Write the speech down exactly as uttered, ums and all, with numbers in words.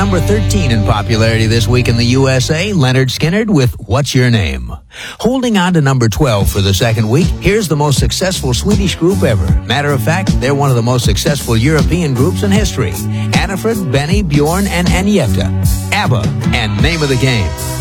number thirteen in popularity this week in the U S A, Leonard Skinner with What's Your Name? Holding on to number twelve for the second week, here's the most successful Swedish group ever. Matter of fact, they're one of the most successful European groups in history. Annifrid, Benny, Bjorn, and Agneta. ABBA and Name of the Game.